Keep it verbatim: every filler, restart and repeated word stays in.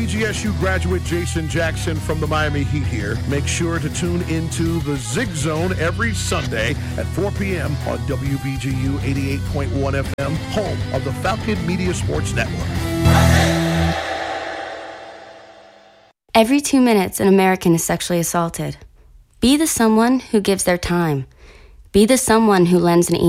G S U graduate Jason Jackson from the Miami Heat here. Make sure to tune into the Zig Zone every Sunday at four p.m. on W B G U eighty-eight point one F M, home of the Falcon Media Sports Network. Every two minutes, an American is sexually assaulted. Be the someone who gives their time. Be the someone who lends an ear.